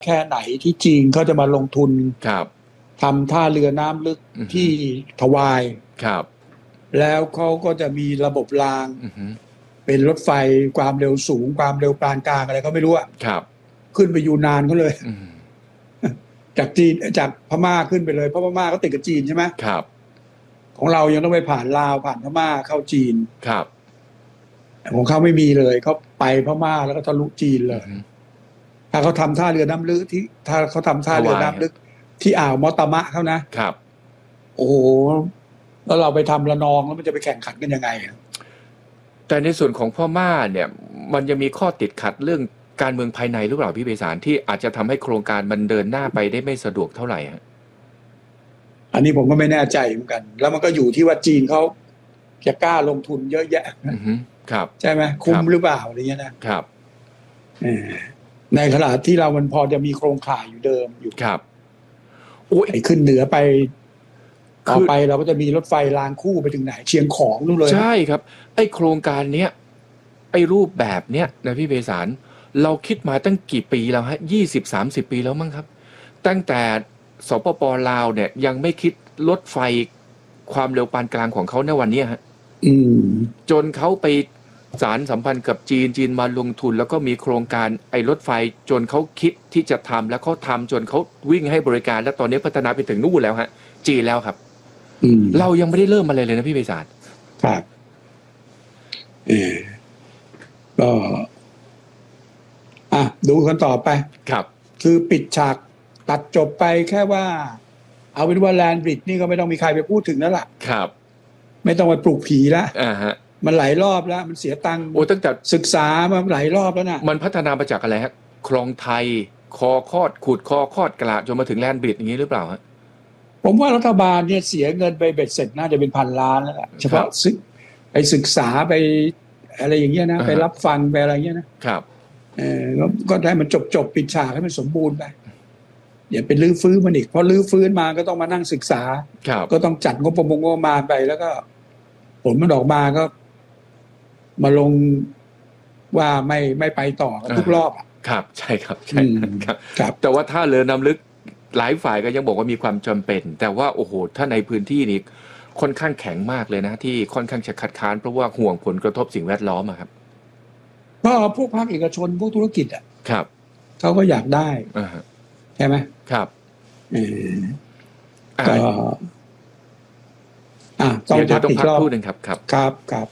แค่ไหนที่จีนเขาจะมาลงทุนครับทำท่าเรือน้ำลึกที่ทวายครับแล้วเขาก็จะมีระบบรางเป็นรถไฟความเร็วสูงความเร็วปานกลางอะไรเขาไม่รู้อะครับขึ้นไปยูนานเขาเลยจากจีนจากพม่าขึ้นไปเลยเพราะพม่าเขาติดกับจีนใช่ไหมครับของเรายังต้องไปผ่านลาวผ่านพม่าเข้าจีนครับของเขาไม่มีเลยเขาไปพม่าแล้วก็ทะลุจีนเลยถ้าเขาทำท่าเรือน้ำลึกที่ถ้าเขาทำท่าเรือน้ำลึกที่อ่าวมอตามะเขานะครับโอ้โหแล้วเราไปทำระนองแล้วมันจะไปแข่งขันกันยังไงแต่ในส่วนของพม่าเนี่ยมันยังมีข้อติดขัดเรื่องการเมืองภายในหรือเปล่าพี่ไพศาลที่อาจจะทำให้โครงการมันเดินหน้าไปได้ไม่สะดวกเท่าไหร่ฮะอันนี้ผมก็ไม่แน่ใจเหมือนกันแล้วมันก็อยู่ที่ว่าจีนเขาจะกล้าลงทุนเยอะแยะครับใช่ไหมคุ้มหรือเปล่าอะไรเงี้ยนะครับในขณะที่เรามันพอจะมีโครงข่ายอยู่เดิมอยู่ครับไอ้ขึ้นเหนือไปต่อไปเราก็จะมีรถไฟรางคู่ไปถึงไหนเชียงของนู่นเลยใช่ครับไอ้โครงการเนี้ยไอ้รูปแบบเนี้ยนะพี่ไพศาลเราคิดมาตั้งกี่ปีแล้วฮะ20-30 ปีแล้วมั้งครับตั้งแต่สปป.ลาวเนี่ยยังไม่คิดรถไฟความเร็วปานกลางของเขาในวันนี้ฮะจนเขาไปสารสัมพันธ์กับจีนมาลงทุนแล้วก็มีโครงการไอ้รถไฟจนเขาคิดที่จะทำแล้วเขาทำจนเขาวิ่งให้บริการแล้วตอนนี้พัฒนาไปถึงนู่นแล้วฮะจีนแล้วครับเรายังไม่ได้เริ่มอะไรเลยนะพี่ไพศาลครับก็ดูกันต่อไปครับคือปิดฉากตัดจบไปแค่ว่าเอาเป็นว่าแลนด์บริดจ์นี่ก็ไม่ต้องมีใครไปพูดถึงแล้วล่ะครับไม่ต้องไปปลุกผีแล้วฮะมันหลายรอบแล้วมันเสียตังค์ตั้งแต่ศึกษามาหลายรอบแล้วนะมันพัฒนามาจากอะไรฮะคลองไทยคอคอดขุดคอคอดกระจนมาถึงแลนด์บริดจ์อย่างนี้หรือเปล่าฮะผมว่ารัฐบาลเนี่ยเสียเงินไปเบ็ดเสร็จน่าจะเป็น1,000 ล้านแล้วแหละเฉพาะไปศึกษาไปอะไรอย่างเงี้ยนะไปรับฟังไปอะไรเงี้ยนะครับก็ได้มันจบปิดฉากให้มันสมบูรณ์ไปอย่าไปลื้อฟื้นมันอีกพอลื้อฟื้นมาก็ต้องมานั่งศึกษาก็ต้องจัดงบประมาณไปแล้วก็ผลมันออกมาก็มาลงว่าไม่ไปต่อทุกรอบครับใช่ครับใช่ครับแต่ว่าถ้าเรือน้ำลึกหลายฝ่ายก็ยังบอกว่ามีความจำเป็นแต่ว่าโอ้โหถ้าในพื้นที่นี้ค่อนข้างแข็งมากเลยนะที่ค่อนข้างจะคัดค้านเพราะว่าห่วงผลกระทบสิ่งแวดล้อมครับก็พวกภาคเอกชนพวกธุรกิจครับเขาก็อยากได้ใช่ไหมครับก็ต้องพักพูดหนึ่งครับครับ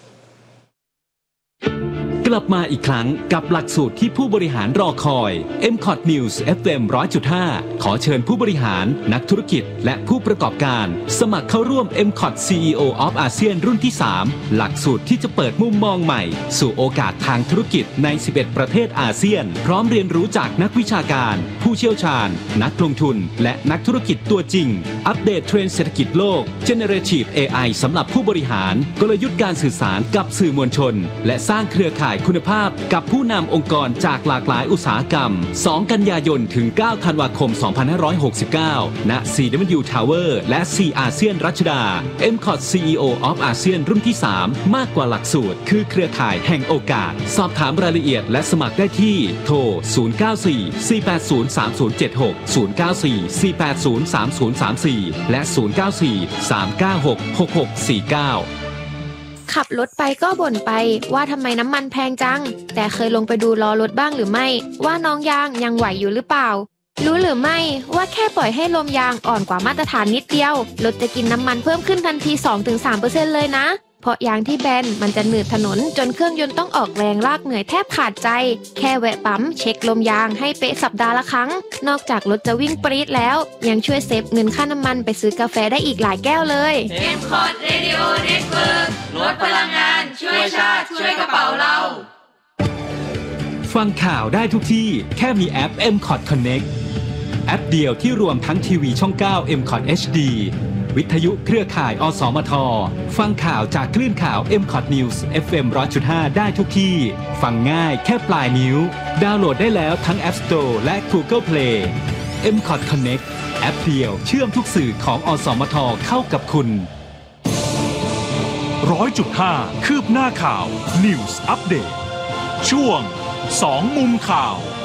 กลับมาอีกครั้งกับหลักสูตรที่ผู้บริหารรอคอย MCOT News FM 100.5 ขอเชิญผู้บริหารนักธุรกิจและผู้ประกอบการสมัครเข้าร่วม MCOT CEO of ASEAN รุ่นที่ 3 หลักสูตรที่จะเปิดมุมมองใหม่สู่โอกาสทางธุรกิจใน 11 ประเทศอาเซียนพร้อมเรียนรู้จากนักวิชาการผู้เชี่ยวชาญนักลงทุนและนักธุรกิจตัวจริงอัปเดตเทรนด์เศรษฐกิจโลก Generative AI สำหรับผู้บริหารกลยุทธ์การสื่อสารกับสื่อมวลชนและสร้างเครือข่ายคุณภาพกับผู้นำองค์กรจากหลากหลายอุตสาหกรรม2 กันยายนถึง 9 ธันวาคม 2569 ณ CW Tower และ C อาเซียนรัชดา MCOT CEO of ASEAN รุ่นที่ 3 มากกว่าหลักสูตรคือเครือข่ายแห่งโอกาสสอบถามรายละเอียดและสมัครได้ที่โทร 094-480-3076 094-480-3034 และ 094-396-6649 ขับรถไปก็บ่นไปว่าทำไมน้ำมันแพงจังแต่เคยลงไปดูล้อรถบ้างหรือไม่ว่าน้องยางยังไหวอยู่หรือเปล่ารู้หรือไม่ว่าแค่ปล่อยให้ลมยางอ่อนกว่ามาตรฐานนิดเดียวรถจะกินน้ำมันเพิ่มขึ้นทันที 2-3% เลยนะเพราะยางที่แบนมันจะหนืดถนนจนเครื่องยนต์ต้องออกแรงลากเหนื่อยแทบขาดใจแค่แวะปั๊มเช็คลมยางให้เป๊ะสัปดาห์ละครั้งนอกจากรถจะวิ่งปรี๊ดแล้วยังช่วยเซฟเงินค่าน้ำมันไปซื้อกาแฟได้อีกหลายแก้วเลย MCOT Radio Network ลดพลังงานช่วยชาติช่วยกระเป๋าเราฟังข่าวได้ทุกที่แค่มีแอป MCOT Connect แอปเดียวที่รวมทั้งทีวีช่อง 9 MCOT HDวิทยุเครือข่ายอสมทฟังข่าวจากคลื่นข่าว MCOT News FM 100.5 ได้ทุกที่ฟังง่ายแค่ปลายนิ้วดาวน์โหลดได้แล้วทั้ง App Store และ Google Play MCOT Connect แอปเดียวเชื่อมทุกสื่อของอสมทเข้ากับคุณ 100.5 คืบหน้าข่าว News Update ช่วง2 มุมข่าว